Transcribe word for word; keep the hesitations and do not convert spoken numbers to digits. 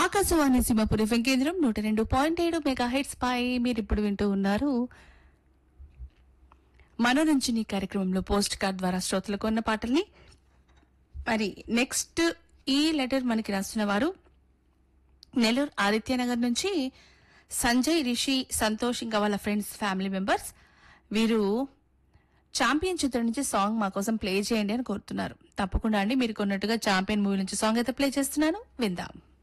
Akashvani Simhapuri FM కేంద్రం నూట రెండు పాయింట్ ఏడు మెగా హెడ్స్ పై మీరు ఇప్పుడు వింటూ ఉన్నారు మనోరంజని కార్యక్రమంలో పోస్ట్ కార్డ్ ద్వారా శ్రోతలకు ఉన్న పాటల్ని. మరి నెక్స్ట్ ఈ లెటర్ మనకి రాస్తున్న వారు నెల్లూరు ఆదిత్యనగర్ నుంచి సంజయ్, రిషి, సంతోష్ ఇంకా వాళ్ళ ఫ్రెండ్స్, ఫ్యామిలీ మెంబర్స్. వీరు చాంపియన్ చిత్రం నుంచి సాంగ్ మా కోసం ప్లే చేయండి అని కోరుతున్నారు. తప్పకుండా అండి, మీరు కొన్నట్టుగా చాంపియన్ మూవీ నుంచి సాంగ్ అయితే ప్లే చేస్తున్నాను, విందాం.